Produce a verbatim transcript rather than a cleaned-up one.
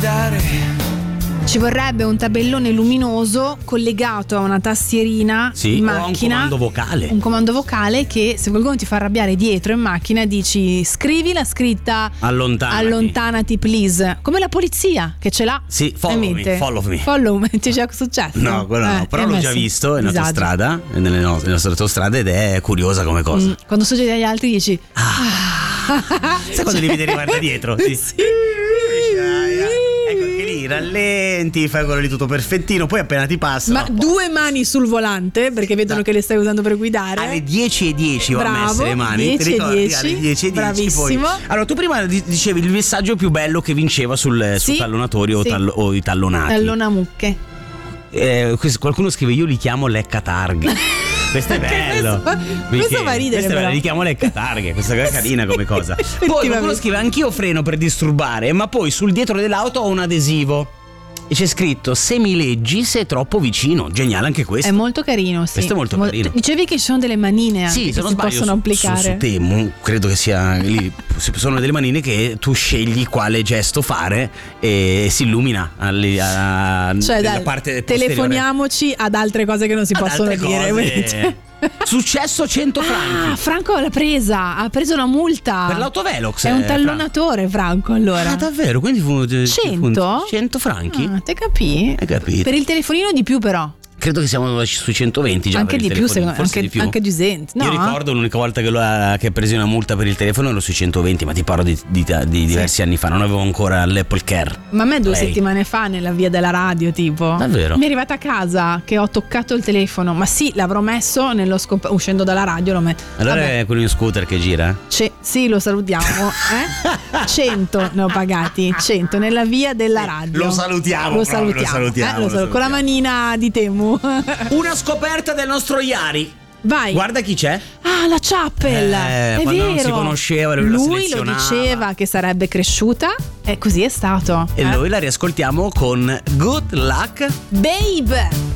guidare. Ci vorrebbe un tabellone luminoso collegato a una tastierina sì, in o macchina. un comando vocale. Un comando vocale che se qualcuno ti fa arrabbiare dietro in macchina dici scrivi la scritta allontanati, allontanati please, come la polizia che ce l'ha. Sì, follow me, follow me. Follow me, ti è già successo? No, quello eh, no, però l'ho messo. già visto in Disagio. autostrada, nelle nostre, nelle nostre autostrade, ed è curiosa come cosa. Mm, quando succede agli altri dici ah. Sai quando li vedi arrivare da dietro? Sì. Sì. Ecco che lì rallenti, fai quello lì tutto perfettino, poi appena ti passa. Ma due mani sul volante perché vedono da. che le stai usando per guidare. Alle dieci e dieci ho messo le mani. dieci ti ricordi? e dieci. Alle dieci e dieci. Bravissimo. Poi. Allora, tu prima dicevi il messaggio più bello che vinceva sul, sì, su tallonatori o, sì. tallo, o i tallonati. Tallonamucche. Eh, qualcuno scrive: io li chiamo leccatarghe. Questo è bello. Questo, questo fa ridere. Questo però. li chiamo leccatarghe. Questa è carina come cosa. Poi qualcuno scrive: anch'io freno per disturbare, ma poi sul dietro dell'auto ho un adesivo. E c'è scritto: se mi leggi sei troppo vicino. Geniale anche questo. È molto carino, sì. Questo è molto carino. Dicevi che ci sono delle manine anche sì, che se non si sbaglio, possono su, applicare. Su, su Temu credo che sia lì. Sono delle manine che tu scegli quale gesto fare e si illumina alle, a, cioè, nella dai, parte telefoniamoci ad altre cose che non si ad possono dire. cose. Successo cento franchi. Ah, Franco l'ha presa, ha preso una multa per l'autovelox. È un tallonatore, Franco, allora. Ah, davvero? Quindi fu cento? cento franchi? Ah, te capì? Hai capito? Per il telefonino di più però. Credo che siamo sui centoventi già. Anche per di il più, telefonino. secondo Forse anche, di più. anche di cento. No? Io ricordo l'unica volta che, lo ha, che presi una multa per il telefono ero sui centoventi, ma ti parlo di, di, di diversi sì. anni fa, non avevo ancora l'Apple Care. Ma a me due Lei. settimane fa nella via della radio, tipo. Davvero? Mi è arrivata a casa che ho toccato il telefono, ma sì, l'avrò messo nello scomp- uscendo dalla radio. Lo metto. Allora Vabbè. è quello in scooter che gira? C- sì, lo salutiamo. Eh? cento ne ho pagati, cento nella via della radio. Lo salutiamo, lo salutiamo, salutiamo, lo salutiamo, eh? lo lo sal- salutiamo. Con la manina di Temu. Una scoperta del nostro Iari. Vai. Guarda chi c'è. Ah, la Chapel. Eh, è quando vero. non si conosceva, lui, lui la lo selezionava. diceva che sarebbe cresciuta e così è stato. E eh? noi la riascoltiamo con Good Luck Babe.